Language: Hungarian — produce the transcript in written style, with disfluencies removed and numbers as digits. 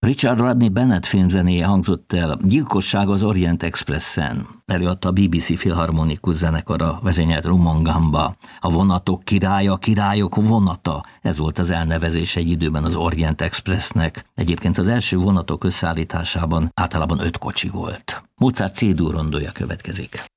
Richard Rodney Bennett filmzenéje hangzott el, Gyilkosság az Orient Expressen. Előadta a BBC Filharmonikus Zenekara, vezényelt Rumon Gamba. A vonatok királya, királyok vonata. Ez volt az elnevezés egy időben az Orient Expressnek. Egyébként az első vonatok összeállításában általában 5 kocsi volt. Mozart C-dur rondója következik.